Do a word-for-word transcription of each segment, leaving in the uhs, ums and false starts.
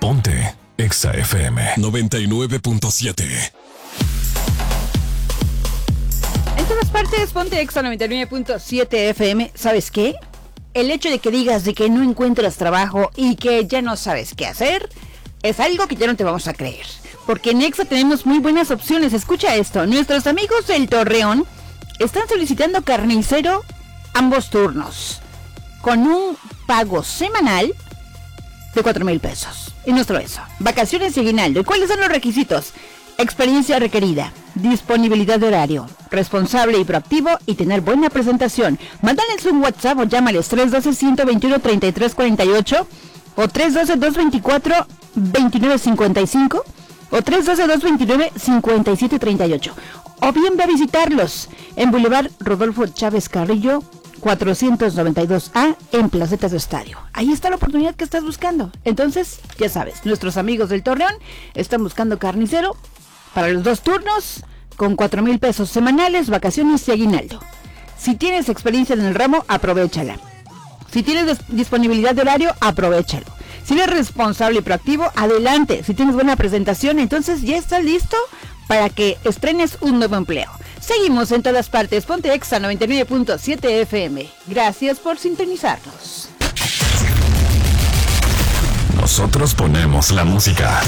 Ponte Exa F M noventa y nueve punto siete. En todas partes, ponte Exa noventa y nueve punto siete F M. ¿Sabes qué? El hecho de que digas de que no encuentras trabajo y que ya no sabes qué hacer es algo que ya no te vamos a creer. Porque en Exa tenemos muy buenas opciones. Escucha esto. Nuestros amigos del Torreón están solicitando carnicero ambos turnos con un pago semanal de cuatro mil pesos. Y no solo eso. Vacaciones y aguinaldo. ¿Y cuáles son los requisitos? Experiencia requerida, disponibilidad de horario, responsable y proactivo y tener buena presentación. Mándales un WhatsApp o llámales tres uno dos, uno dos uno, tres tres cuatro ocho o tres uno dos, dos dos cuatro, dos nueve cinco cinco o tres uno dos, dos dos nueve, cinco siete tres ocho. O bien ve a visitarlos en Boulevard Rodolfo Chávez Carrillo, cuatrocientos noventa y dos A en Placetas de Estadio. Ahí está la oportunidad que estás buscando. Entonces, ya sabes, nuestros amigos del Torreón están buscando carnicero para los dos turnos con cuatro mil pesos semanales, vacaciones y aguinaldo. Si tienes experiencia en el ramo, aprovéchala. Si tienes disponibilidad de horario, aprovéchalo. Si eres responsable y proactivo, adelante. Si tienes buena presentación, entonces ya estás listo para que estrenes un nuevo empleo. Seguimos en todas partes. Ponte Exa noventa y nueve punto siete F M. Gracias por sintonizarnos. Nosotros ponemos la música.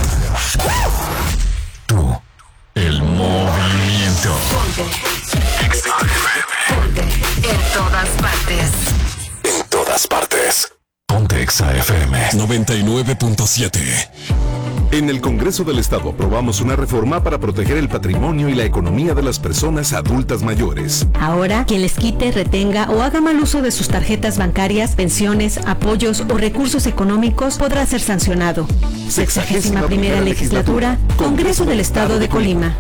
Tú, el movimiento. Ponte Exa F M. Ponte en todas partes. En todas partes. Ponte Exa F M noventa y nueve punto siete. En el Congreso del Estado aprobamos una reforma para proteger el patrimonio y la economía de las personas adultas mayores. Ahora, quien les quite, retenga o haga mal uso de sus tarjetas bancarias, pensiones, apoyos o recursos económicos podrá ser sancionado. Sexagésima primera legislatura, Congreso del Estado de Colima.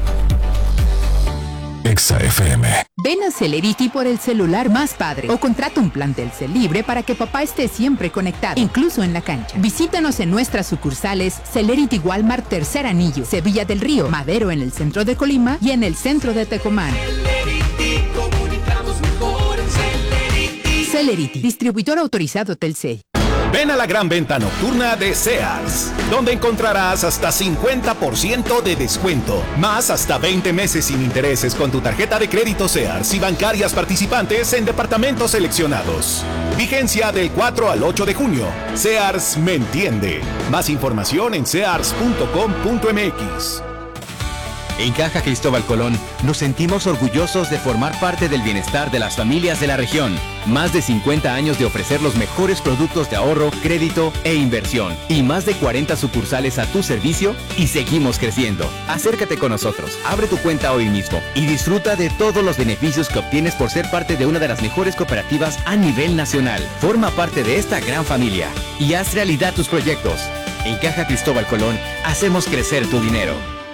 Exa F M. Ven a Celerity por el celular más padre o contrata un plan Telcel libre para que papá esté siempre conectado, incluso en la cancha. Visítanos en nuestras sucursales Celerity Walmart Tercer Anillo, Sevilla del Río, Madero en el centro de Colima y en el centro de Tecomán. Celerity, comunicamos mejor en Celerity. Celerity, distribuidor autorizado Telcel. Ven a la gran venta nocturna de Sears, donde encontrarás hasta cincuenta por ciento de descuento, más hasta veinte meses sin intereses con tu tarjeta de crédito Sears y bancarias participantes en departamentos seleccionados. Vigencia del cuatro al ocho de junio. Sears me entiende. Más información en sears punto com punto m x. En Caja Cristóbal Colón nos sentimos orgullosos de formar parte del bienestar de las familias de la región. Más de cincuenta años de ofrecer los mejores productos de ahorro, crédito e inversión. Y más de cuarenta sucursales a tu servicio y seguimos creciendo. Acércate con nosotros, abre tu cuenta hoy mismo y disfruta de todos los beneficios que obtienes por ser parte de una de las mejores cooperativas a nivel nacional. Forma parte de esta gran familia y haz realidad tus proyectos. En Caja Cristóbal Colón hacemos crecer tu dinero.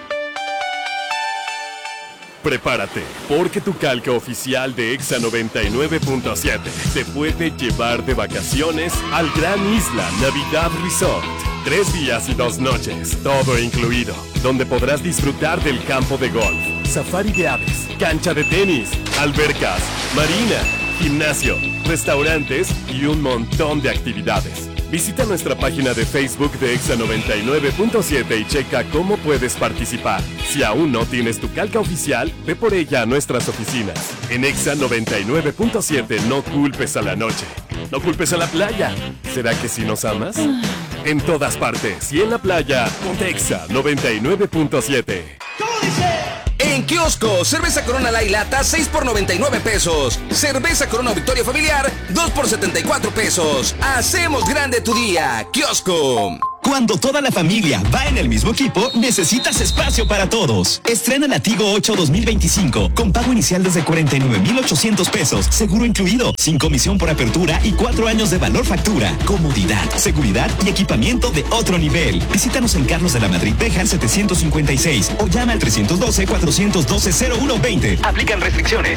Prepárate, porque tu calca oficial de Exa noventa y nueve punto siete te puede llevar de vacaciones al Gran Isla Navidad Resort. Tres días y dos noches, todo incluido, donde podrás disfrutar del campo de golf, safari de aves, cancha de tenis, albercas, marina, gimnasio, restaurantes y un montón de actividades. Visita nuestra página de Facebook de Exa noventa y nueve punto siete y checa cómo puedes participar. Si aún no tienes tu calca oficial, ve por ella a nuestras oficinas. En Exa noventa y nueve punto siete no culpes a la noche. No culpes a la playa. ¿Será que sí nos amas? En todas partes y en la playa, ponte Exa noventa y nueve punto siete. ¿Cómo dice? En Kiosco, cerveza Corona Light Lata seis por noventa y nueve pesos. Cerveza Corona Victoria Familiar dos por setenta y cuatro pesos. Hacemos grande tu día. Kiosco. Cuando toda la familia va en el mismo equipo, necesitas espacio para todos. Estrena la Tigo ocho dos mil veinticinco con pago inicial desde cuarenta y nueve mil ochocientos pesos, seguro incluido, sin comisión por apertura y cuatro años de valor factura. Comodidad, seguridad y equipamiento de otro nivel. Visítanos en Carlos de la Madrid, Texas setecientos cincuenta y seis o llama al trescientos doce, cuatrocientos doce, cero uno veinte. Aplican restricciones.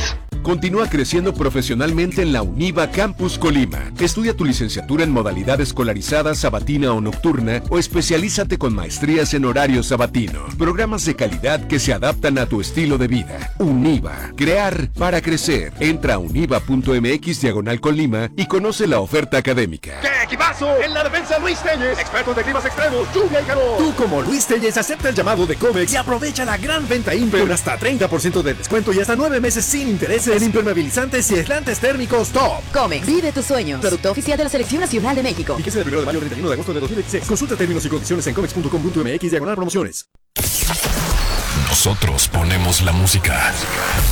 Continúa creciendo profesionalmente en la UNIVA Campus Colima. Estudia tu licenciatura en modalidad escolarizada, sabatina o nocturna, o especialízate con maestrías en horario sabatino. Programas de calidad que se adaptan a tu estilo de vida. UNIVA. Crear para crecer. Entra a univa.mx diagonal Colima y conoce la oferta académica. ¡Qué equipazo! En la defensa Luis Telles, experto de climas extremos, lluvia y calor. Tú como Luis Telles acepta el llamado de Comex y aprovecha la gran venta Imper con hasta treinta por ciento de descuento y hasta nueve meses sin intereses en impermeabilizantes y aislantes térmicos top. Comex, vive tus sueños. Producto oficial de la Selección Nacional de México. Fíjese del primero de mayo al treinta y uno de agosto de dos mil veintiséis. Consulta términos y condiciones en comex punto com punto mx diagonal promociones. Nosotros ponemos la música.